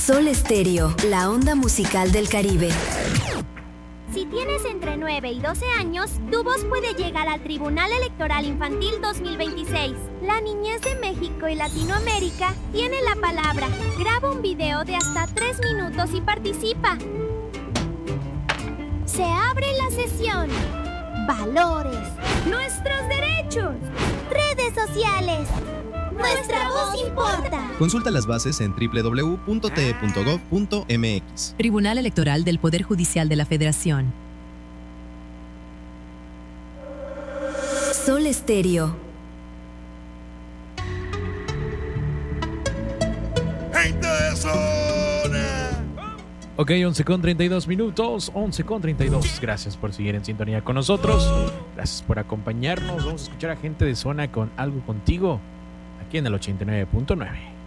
Sol Estéreo, la onda musical del Caribe. Si tienes entre 9 y 12 años, tu voz puede llegar al Tribunal Electoral Infantil 2026. La niñez de México y Latinoamérica tiene la palabra. Graba un video de hasta 3 minutos y participa. Se abre la sesión. Valores. Nuestros derechos. Redes sociales. Nuestra voz importa. Consulta las bases en www.te.gov.mx. Tribunal Electoral del Poder Judicial de la Federación. Sol Estéreo. ¡Gente de zona! Ok, 11:32, 11:32. Gracias por seguir en sintonía con nosotros. Gracias por acompañarnos. Vamos a escuchar a Gente de Zona con Algo Contigo, aquí en el 89.9.